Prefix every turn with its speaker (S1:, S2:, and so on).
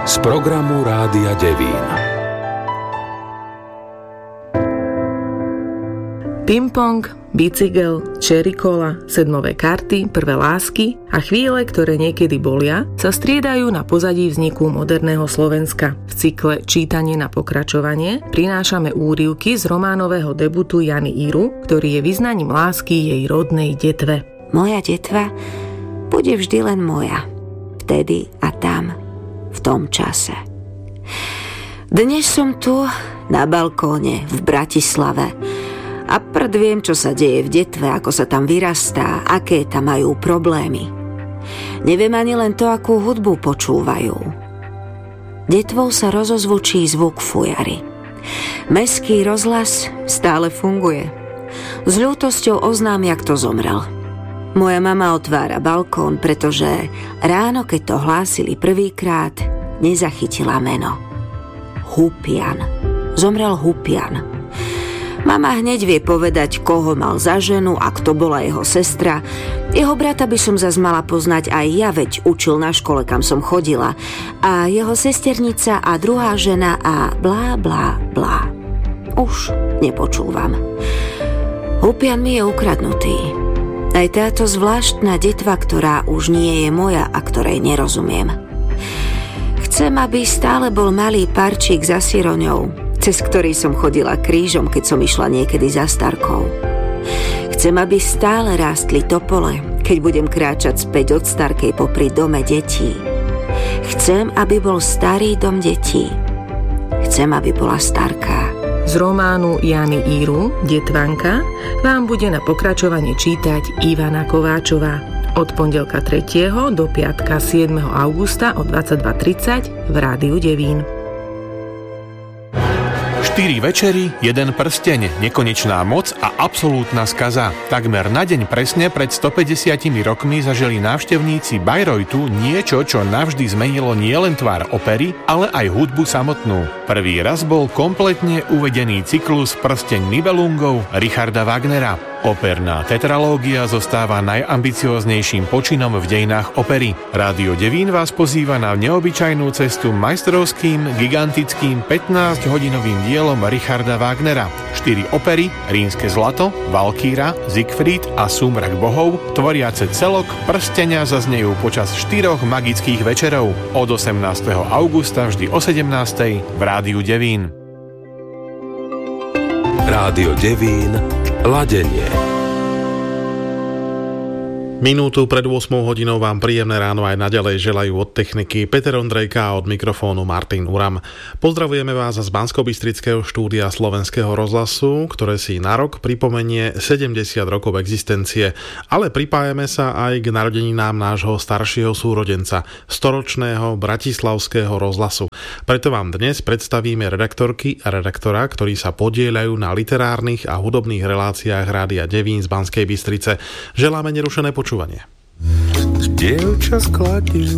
S1: z programu Rádia Devín.
S2: Ping-pong, bicykel, cherry cola, sedmové karty, prvé lásky a chvíle, ktoré niekedy bolia, sa striedajú na pozadí vzniku moderného Slovenska. V cykle Čítanie na pokračovanie prinášame úryvky z románového debutu Jany Íru, ktorý je vyznaním lásky jej rodnej detve.
S3: Moja detva bude vždy len moja, vtedy a tam, v tom čase. Dnes som tu na balkóne v Bratislave a viem, čo sa deje v detve, ako sa tam vyrastá, aké tam majú problémy. Neviem ani len to, akú hudbu počúvajú. Detvou sa rozozvučí zvuk fujary. Mestský rozhlas stále funguje. S ľútosťou oznámia, kto zomrel. Moja mama otvára balkón, pretože ráno, keď to hlásili prvýkrát, nezachytila meno. Hupian. Zomrel Hupian. Mama hneď vie povedať, koho mal za ženu a kto bola jeho sestra. Jeho brata by som zas mala poznať aj ja, veď učil na škole, kam som chodila. A jeho sesternica a druhá žena a blá, blá, blá. Už nepočúvam. Hupian mi je ukradnutý. Aj táto zvláštna detva, ktorá už nie je moja a ktorej nerozumiem. Chcem, aby stále bol malý parčík za siroňou, cez ktorý som chodila krížom, keď som išla niekedy za starkou. Chcem, aby stále rástli topole, keď budem kráčať späť od starkej popri dome detí. Chcem, aby bol starý dom detí. Chcem, aby bola starká.
S2: Z románu Jany Íru, Detvanka, vám bude na pokračovanie čítať Ivana Kováčová. Od pondelka 3. do piatka 7. augusta o 22:30 v Rádiu Devín.
S4: 4 večery, 1 prsteň, nekonečná moc a absolútna skaza. Takmer na deň presne pred 150 rokmi zažili návštevníci Bayreuthu niečo, čo navždy zmenilo nielen tvár opery, ale aj hudbu samotnú. Prvý raz bol kompletne uvedený cyklus Prsteň Nibelungov Richarda Wagnera. Operná tetralógia zostáva najambicióznejším počinom v dejinách opery. Rádio Devín vás pozýva na neobyčajnú cestu majstrovským, gigantickým 15-hodinovým dielom Richarda Wagnera. 4 opery, Rínske zlato, Valkýra, Siegfried a Súmrak bohov, tvoriace celok Prsteňa zaznejú počas 4 magických večerov od 18. augusta vždy o 17. v Rádiu Devín.
S1: Rádio Devín, ladenie.
S5: Minútu pred 8 hodinou vám príjemné ráno aj naďalej želajú od techniky Peter Ondrejka a od mikrofónu Martin Uram. Pozdravujeme vás z Banskobystrického štúdia Slovenského rozhlasu, ktoré si na rok pripomenie 70 rokov existencie, ale pripájame sa aj k narodeninám nášho staršieho súrodenca, storočného bratislavského rozhlasu. Preto vám dnes predstavíme redaktorky a redaktora, ktorí sa podieľajú na literárnych a hudobných reláciách Rádia Devín z Banskej Bystrice. Želáme nerušené počúvanie.
S6: Dievča z Kladiv